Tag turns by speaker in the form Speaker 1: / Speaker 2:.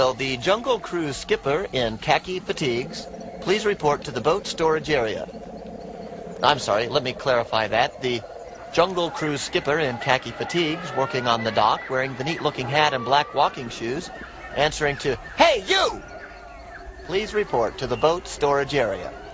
Speaker 1: Will the Jungle Cruise skipper in khaki fatigues please report to the boat storage area? I'm sorry, let me clarify that. The Jungle Cruise skipper in khaki fatigues, working on the dock, wearing the neat-looking hat and black walking shoes, answering to, "Hey, you!" Please report to the boat storage area.